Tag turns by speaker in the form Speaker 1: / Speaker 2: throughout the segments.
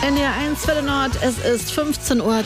Speaker 1: NDR1 Welle Nord, es ist 15.30 Uhr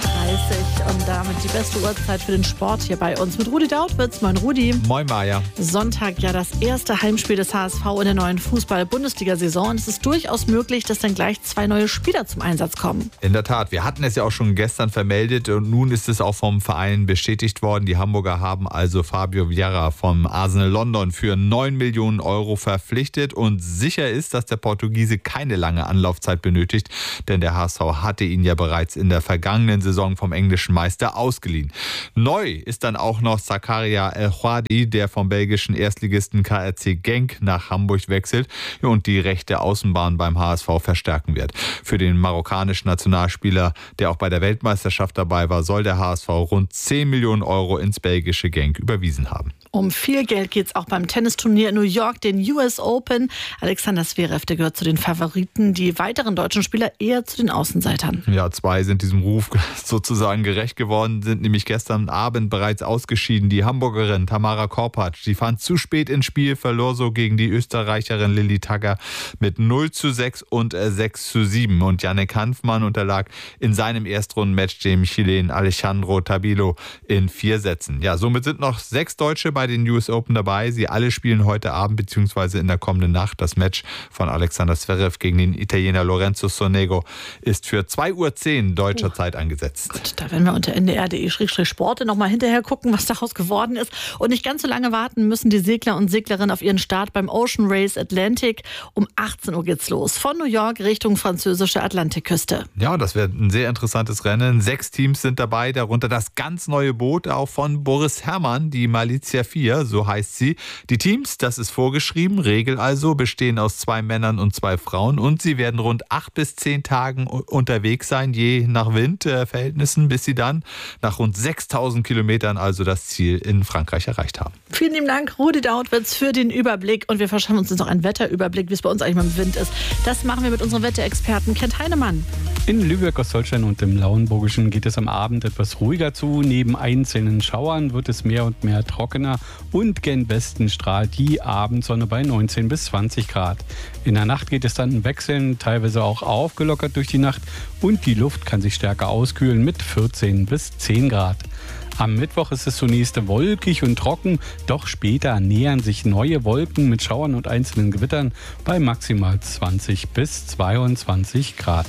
Speaker 1: und damit die beste Uhrzeit für den Sport hier bei uns mit Rudi Dautwitz. Moin Rudi.
Speaker 2: Moin Maja.
Speaker 1: Sonntag ja das erste Heimspiel des HSV in der neuen Fußball-Bundesliga-Saison. Es ist durchaus möglich, dass dann gleich 2 neue Spieler zum Einsatz kommen.
Speaker 2: In der Tat, wir hatten es ja auch schon gestern vermeldet und nun ist es auch vom Verein bestätigt worden. Die Hamburger haben also Fabio Vieira vom Arsenal London für 9 Millionen Euro verpflichtet und sicher ist, dass der Portugiese keine lange Anlaufzeit benötigt, denn der HSV hatte ihn ja bereits in der vergangenen Saison vom englischen Meister ausgeliehen. Neu ist dann auch noch Zakaria El-Khouadi, der vom belgischen Erstligisten KRC Genk nach Hamburg wechselt und die rechte Außenbahn beim HSV verstärken wird. Für den marokkanischen Nationalspieler, der auch bei der Weltmeisterschaft dabei war, soll der HSV rund 10 Millionen Euro ins belgische Genk überwiesen haben.
Speaker 1: Um viel Geld geht es auch beim Tennisturnier in New York, den US Open. Alexander Zverev, der gehört zu den Favoriten, die weiteren deutschen Spieler eher zu den Außenseitern.
Speaker 2: Ja, 2 sind diesem Ruf sozusagen gerecht geworden, sind nämlich gestern Abend bereits ausgeschieden. Die Hamburgerin Tamara Korpatsch, die fand zu spät ins Spiel, verlor so gegen die Österreicherin Lilly Tagger mit 0:6 und 6:7. Und Yannick Hanfmann unterlag in seinem Erstrundenmatch dem Chilen Alejandro Tabilo in 4 Sätzen. Ja, somit sind noch 6 Deutsche bei den US Open dabei. Sie alle spielen heute Abend bzw. in der kommenden Nacht. Das Match von Alexander Zverev gegen den Italiener Lorenzo Sonego ist für 2:10 Uhr deutscher Zeit angesetzt.
Speaker 1: Gut, da werden wir unter ndr.de/sport nochmal hinterher gucken, was daraus geworden ist. Und nicht ganz so lange warten müssen die Segler und Seglerinnen auf ihren Start beim Ocean Race Atlantic. Um 18 Uhr geht's los. Von New York Richtung französische Atlantikküste.
Speaker 2: Ja, das wird ein sehr interessantes Rennen. 6 Teams sind dabei, darunter das ganz neue Boot auch von Boris Herrmann, die Malizia 4, so heißt sie. Die Teams, das ist vorgeschrieben, Regel also, bestehen aus 2 Männern und 2 Frauen und sie werden rund 8 bis 10 Tagen unterwegs sein, je nach Windverhältnissen, bis sie dann nach rund 6.000 Kilometern also das Ziel in Frankreich erreicht haben.
Speaker 1: Vielen lieben Dank, Rudi Dautwitz, für den Überblick und wir verschaffen uns jetzt noch einen Wetterüberblick, wie es bei uns eigentlich mit dem Wind ist. Das machen wir mit unserem Wetterexperten Kent Heinemann.
Speaker 3: In Lübeck, Ostholstein und im Lauenburgischen geht es am Abend etwas ruhiger zu. Neben einzelnen Schauern wird es mehr und mehr trockener und gen Westen strahlt die Abendsonne bei 19 bis 20 Grad. In der Nacht geht es dann wechselnd, teilweise auch aufgelockert durch die Nacht und die Luft kann sich stärker auskühlen mit 14 bis 10 Grad. Am Mittwoch ist es zunächst wolkig und trocken, doch später nähern sich neue Wolken mit Schauern und einzelnen Gewittern bei maximal 20 bis 22 Grad.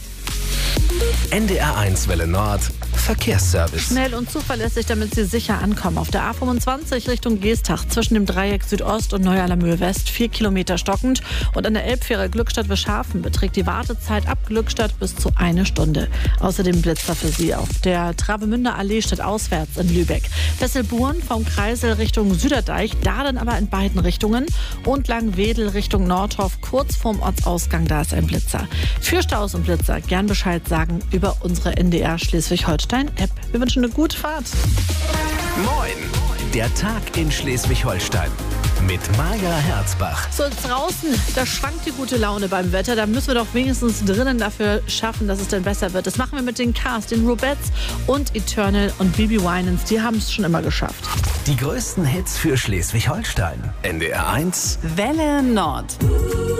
Speaker 4: NDR1 Welle Nord Verkehrsservice.
Speaker 1: Schnell und zuverlässig, damit Sie sicher ankommen. Auf der A25 Richtung Geestach zwischen dem Dreieck Südost und Neu-Alamöhr West 4 Kilometer stockend. Und an der Elbfähre Glückstadt-Weschafen beträgt die Wartezeit ab Glückstadt bis zu 1 Stunde. Außerdem Blitzer für Sie auf der Travemünder Allee stadtauswärts in Lübeck. Wesselburen vom Kreisel Richtung Süderdeich, da dann aber in beiden Richtungen. Und Langwedel Richtung Nordhof, kurz vorm Ortsausgang, da ist ein Blitzer. Für Staus und Blitzer gern Bescheid sagen über unsere NDR Schleswig-Holstein-App. Wir wünschen eine gute Fahrt.
Speaker 4: Moin, der Tag in Schleswig-Holstein mit Maja Herzbach.
Speaker 1: So, draußen, da schwankt die gute Laune beim Wetter. Da müssen wir doch wenigstens drinnen dafür schaffen, dass es dann besser wird. Das machen wir mit den Cars, den Rubettes und Eternal und Bibi Winans. Die haben es schon immer geschafft.
Speaker 4: Die größten Hits für Schleswig-Holstein. NDR1
Speaker 1: Welle Nord.